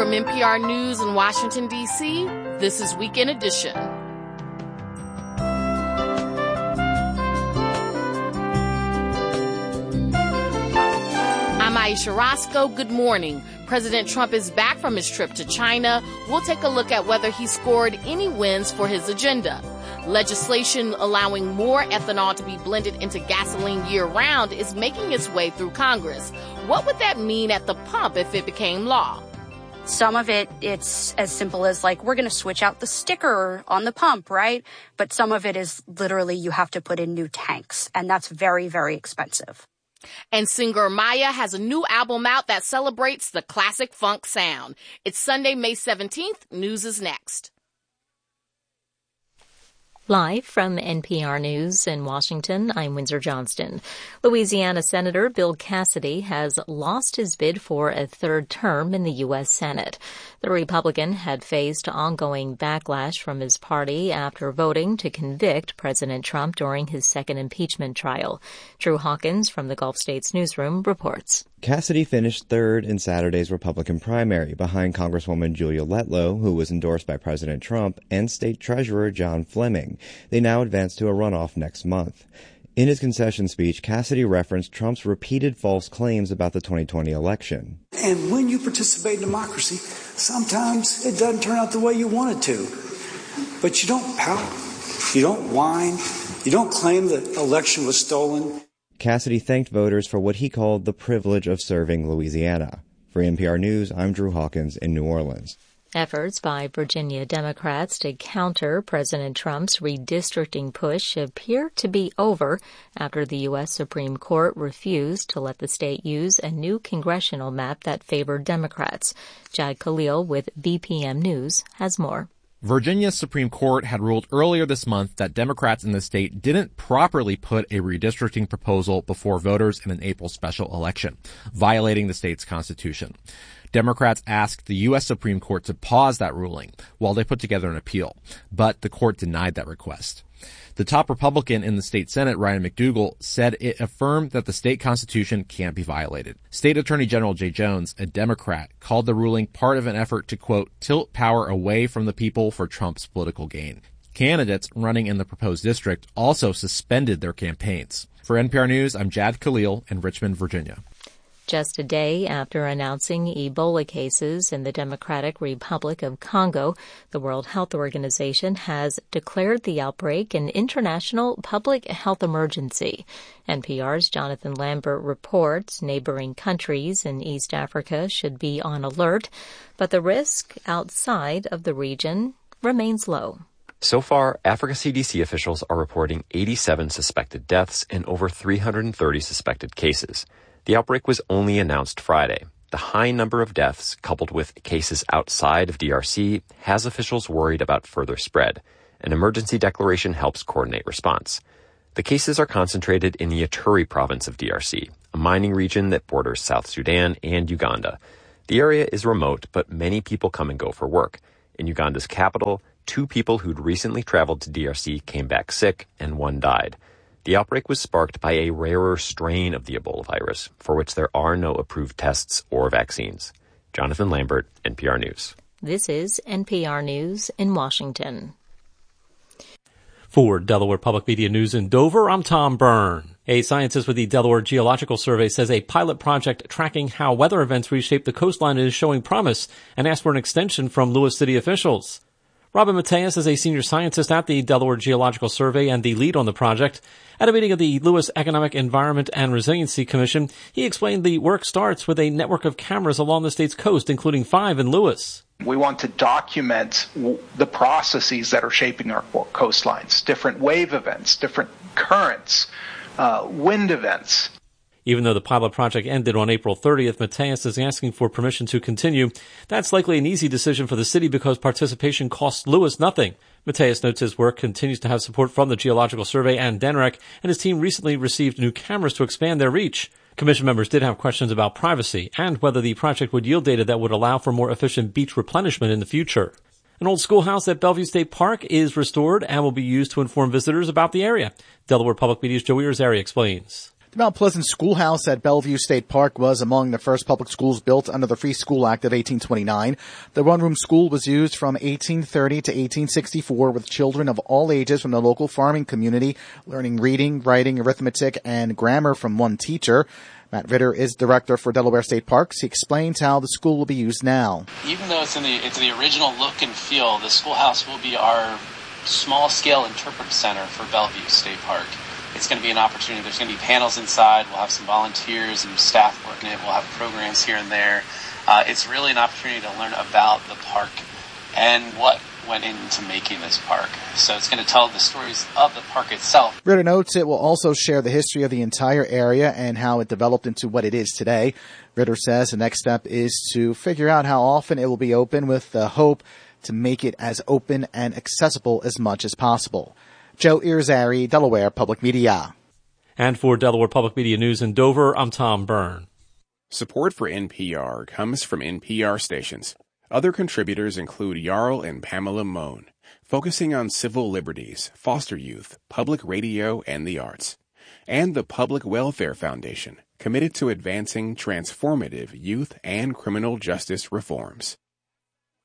From NPR News in Washington, D.C., this is Weekend Edition. I'm Aisha Roscoe. Good morning. President Trump is back from his trip to China. We'll take a look at whether he scored any wins for his agenda. Legislation allowing more ethanol to be blended into gasoline year-round is making its way through Congress. What would that mean at the pump if it became law? Some of it's as simple as like, we're going to switch out the sticker on the pump, right? But some of it is literally you have to put in new tanks, and that's very, very expensive. And singer Maya has a new album out that celebrates the classic funk sound. It's Sunday, May 17th. News is next. Live from NPR News in Washington, I'm Windsor Johnston. Louisiana Senator Bill Cassidy has lost his bid for a third term in the U.S. Senate. The Republican had faced ongoing backlash from his party after voting to convict President Trump during his second impeachment trial. Drew Hawkins from the Gulf States Newsroom reports. Cassidy finished third in Saturday's Republican primary behind Congresswoman Julia Letlow, who was endorsed by President Trump, and State Treasurer John Fleming. They now advance to a runoff next month. In his concession speech, Cassidy referenced Trump's repeated false claims about the 2020 election. And when you participate in democracy, sometimes it doesn't turn out the way you want it to. But you don't pout, you don't whine, you don't claim the election was stolen. Cassidy thanked voters for what he called the privilege of serving Louisiana. For NPR News, I'm Drew Hawkins in New Orleans. Efforts by Virginia Democrats to counter President Trump's redistricting push appear to be over after the U.S. Supreme Court refused to let the state use a new congressional map that favored Democrats. Jad Khalil with BPM News has more. Virginia's Supreme Court had ruled earlier this month that Democrats in the state didn't properly put a redistricting proposal before voters in an April special election, violating the state's constitution. Democrats asked the U.S. Supreme Court to pause that ruling while they put together an appeal, but the court denied that request. The top Republican in the state Senate, Ryan McDougal, said it affirmed that the state constitution can't be violated. State Attorney General Jay Jones, a Democrat, called the ruling part of an effort to, quote, tilt power away from the people for Trump's political gain. Candidates running in the proposed district also suspended their campaigns. For NPR News, I'm Jad Khalil in Richmond, Virginia. Just a day after announcing Ebola cases in the Democratic Republic of Congo, the World Health Organization has declared the outbreak an international public health emergency. NPR's Jonathan Lambert reports neighboring countries in East Africa should be on alert, but the risk outside of the region remains low. So far, Africa CDC officials are reporting 87 suspected deaths and over 330 suspected cases. The outbreak was only announced Friday. The high number of deaths, coupled with cases outside of DRC, has officials worried about further spread. An emergency declaration helps coordinate response. The cases are concentrated in the Ituri province of DRC, a mining region that borders South Sudan and Uganda. The area is remote, but many people come and go for work. In Uganda's capital, 2 people who'd recently traveled to DRC came back sick, and 1 died. The outbreak was sparked by a rarer strain of the Ebola virus, for which there are no approved tests or vaccines. Jonathan Lambert, NPR News. This is NPR News in Washington. For Delaware Public Media News in Dover, I'm Tom Byrne. A scientist with the Delaware Geological Survey says a pilot project tracking how weather events reshape the coastline is showing promise and asked for an extension from Lewis City officials. Robin Mateus is a senior scientist at the Delaware Geological Survey and the lead on the project. At a meeting of the Lewis Economic Environment and Resiliency Commission, he explained the work starts with a network of cameras along the state's coast, including 5 in Lewis. We want to document the processes that are shaping our coastlines, different wave events, different currents, wind events. Even though the pilot project ended on April 30th, Mateus is asking for permission to continue. That's likely an easy decision for the city because participation costs Lewis nothing. Mateus notes his work continues to have support from the Geological Survey and DENREC, and his team recently received new cameras to expand their reach. Commission members did have questions about privacy and whether the project would yield data that would allow for more efficient beach replenishment in the future. An old schoolhouse at Bellevue State Park is restored and will be used to inform visitors about the area. Delaware Public Media's Joe Irizarry explains. The Mount Pleasant Schoolhouse at Bellevue State Park was among the first public schools built under the Free School Act of 1829. The one-room school was used from 1830 to 1864 with children of all ages from the local farming community learning reading, writing, arithmetic, and grammar from one teacher. Matt Ritter is director for Delaware State Parks. He explains how the school will be used now. Even though it's the original look and feel, the schoolhouse will be our small-scale interpretive center for Bellevue State Park. It's going to be an opportunity. There's going to be panels inside. We'll have some volunteers and staff working it. We'll have programs here and there. It's really an opportunity to learn about the park and what went into making this park. So it's going to tell the stories of the park itself. Ritter notes it will also share the history of the entire area and how it developed into what it is today. Ritter says the next step is to figure out how often it will be open with the hope to make it as open and accessible as much as possible. Joe Irizarry, Delaware Public Media. And for Delaware Public Media News in Dover, I'm Tom Byrne. Support for NPR comes from NPR stations. Other contributors include Jarl and Pamela Mohn, focusing on civil liberties, foster youth, public radio, and the arts. And the Public Welfare Foundation, committed to advancing transformative youth and criminal justice reforms.